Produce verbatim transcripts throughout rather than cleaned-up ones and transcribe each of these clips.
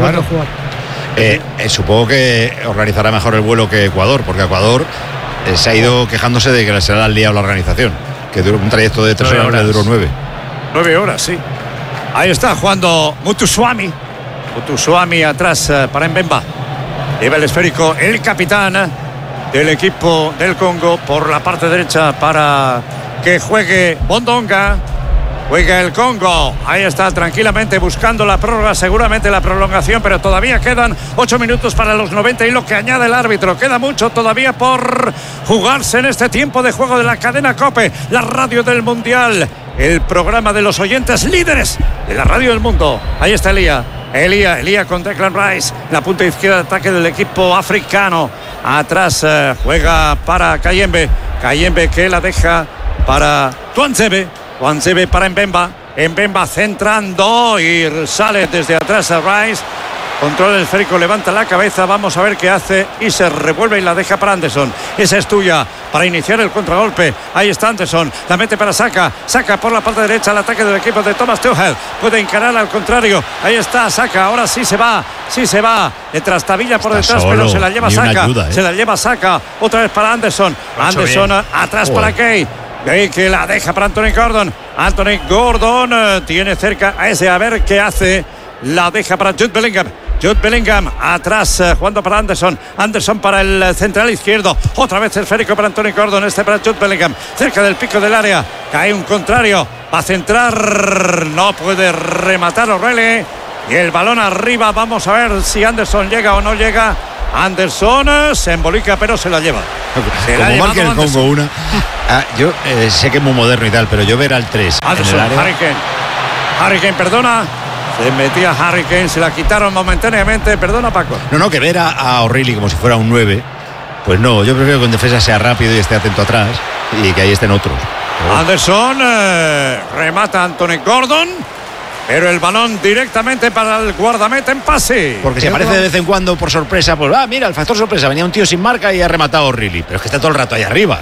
claro. jugar. Eh, eh, supongo que organizará mejor el vuelo que Ecuador, porque Ecuador eh, se ha ido quejándose de que se le ha liado la organización, que duró un trayecto de tres horas, le duró nueve. Nueve horas, sí. Ahí está jugando Mutuswami. Mutuswami atrás eh, para Mbemba. Lleva el esférico el capitán del equipo del Congo por la parte derecha para que juegue Bondonga. Juega el Congo, ahí está tranquilamente buscando la prórroga, seguramente la prolongación, pero todavía quedan ocho minutos para los noventa y lo que añade el árbitro. Queda mucho todavía por jugarse en este tiempo de juego de la cadena COPE, la radio del Mundial, el programa de los oyentes líderes de la radio del mundo. Ahí está Elía, Elía, Elía con Declan Rice, la punta izquierda de ataque del equipo africano. Atrás eh, juega para Kayembe, Kayembe que la deja para Tuanzebe. Tuanzebe para Mbemba. Mbemba centrando y sale desde atrás a Rice. Controla el esférico, levanta la cabeza. Vamos a ver qué hace y se revuelve y la deja para Anderson. Esa es tuya para iniciar el contragolpe. Ahí está Anderson. La mete para Saka. Saka por la parte derecha al ataque del equipo de Thomas Tuchel. Puede encarar al contrario. Ahí está Saka. Ahora sí se va. Sí se va. Le trastabilla por está detrás, solo, pero se la lleva Saka. Ayuda, ¿eh? Se la lleva Saka. Otra vez para Anderson. Anderson bien. Atrás Joder. Para Kay. Kay que la deja para Anthony Gordon. Anthony Gordon eh, tiene cerca a ese. A ver qué hace. La deja para Jude Bellingham. Jude Bellingham atrás eh, jugando para Anderson. Anderson para el eh, central izquierdo. Otra vez el esférico para Anthony Gordon. Este para Jude Bellingham. Cerca del pico del área. Cae un contrario. Va a centrar. No puede rematar O'Reilly. Y el balón arriba. Vamos a ver si Anderson llega o no llega. Anderson eh, se embolica pero se la lleva. Se Como marque el Congo una. Ah, yo eh, sé que es muy moderno y tal, pero yo ver al tres Anderson, en el área. Harry Kane. Harry Kane, perdona. Se metía Harry Kane, se la quitaron momentáneamente. Perdona, Paco. No, no, que ver a, a O'Reilly como si fuera un nueve. Pues no, yo prefiero que en defensa sea rápido y esté atento atrás y que ahí estén otros. Oh. Anderson eh, remata a Anthony Gordon, pero el balón directamente para el guardameta en pase. Porque si aparece de vez en cuando por sorpresa, pues ah, mira, el factor sorpresa, venía un tío sin marca y ha rematado a O'Reilly. Pero es que está todo el rato ahí arriba.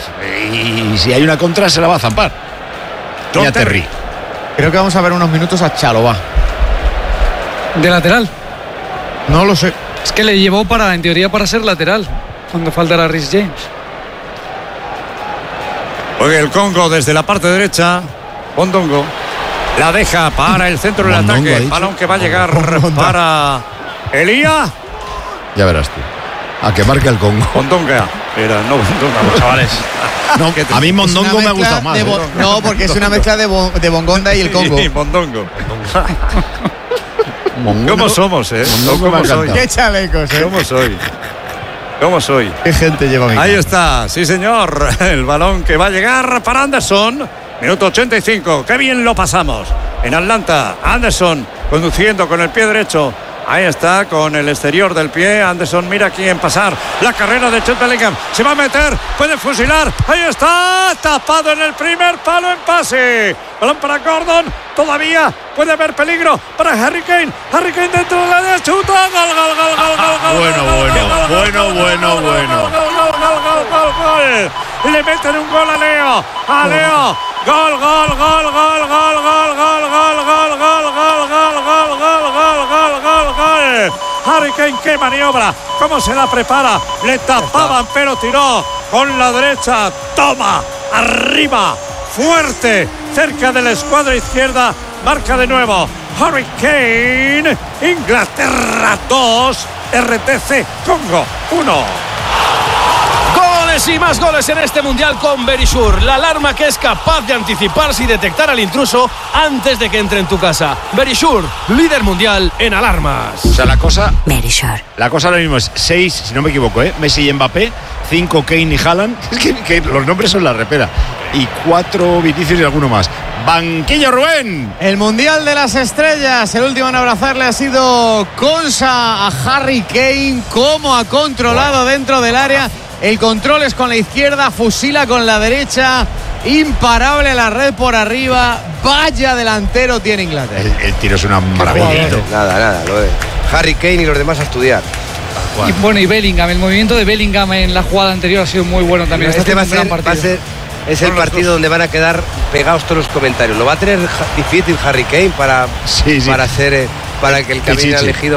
Y si hay una contra se la va a zampar. Y a Terry. Creo que vamos a ver unos minutos a Chalobah. ¿De lateral? No lo sé. Es que le llevó para, en teoría, para ser lateral cuando faltara Reece James. Juega el Congo desde la parte derecha. Bondongo la deja para el centro del ataque. Balón que va a llegar para Elía. Ya verás tú. A que marque el Congo. Bondonga. Era, no Bondonga, chavales. No, a mí Mondongo me ha gustado más. Bo- ¿eh? No, porque es una mezcla de, bo- de Bongonda y el Congo. Sí, Bondongo. Mondongo. ¿Cómo somos, eh? Mondongo ¿Cómo soy? Qué chalecos, eh. ¿Cómo soy? ¿Cómo soy? Qué gente lleva mi Ahí casa. está, sí señor. El balón que va a llegar para Anderson. Minuto ochenta y cinco. Qué bien lo pasamos. En Atlanta, Anderson conduciendo con el pie derecho. Ahí está, con el exterior del pie. Anderson mira quién pasar. La carrera de Jude Bellingham. Se va a meter, puede fusilar. Ahí está, tapado en el primer palo en pase. Balón para Gordon. Todavía puede haber peligro para Harry Kane. Harry Kane dentro de la área. Chuta. Gol, gol, gol, gol, gol, gol. Bueno, bueno, bueno, bueno, bueno. Gol, gol, gol, gol, gol, gol. Le meten un gol a Leo. A Leo. Gol, gol, gol, gol, gol, gol, gol, gol, gol, gol, gol, gol, gol, gol, gol, gol, gol, gol. Harry Kane, qué maniobra, cómo se la prepara. Le tapaban, pero tiró con la derecha. Toma, arriba, fuerte, cerca de la escuadra izquierda. Marca de nuevo Harry Kane. Inglaterra dos, R T C Congo uno. Y más goles en este mundial con Verisure, la alarma que es capaz de anticiparse y detectar al intruso antes de que entre en tu casa. Verisure, líder mundial en alarmas. O sea, la cosa Verisure. La cosa ahora mismo es seis, si no me equivoco, ¿eh? Messi y Mbappé, cinco Kane y Haaland. Es que, que los nombres son la repera. Y cuatro Vinicius y alguno más. Banquillo, Rubén. El Mundial de las Estrellas. El último en abrazarle ha sido Konsa a Harry Kane. Cómo ha controlado dentro del área. El control es con la izquierda, fusila con la derecha. Imparable la red por arriba. Vaya delantero tiene Inglaterra. El, el tiro es una maravilla. Nada, nada. Lo de Harry Kane y los demás a estudiar. Y bueno, y Bellingham, el movimiento de Bellingham en la jugada anterior ha sido muy bueno también. Este va a, ser, va a ser es el partido donde van a quedar pegados todos los comentarios. Lo va a tener difícil Harry Kane para, sí, sí. para hacer para que el camino elegido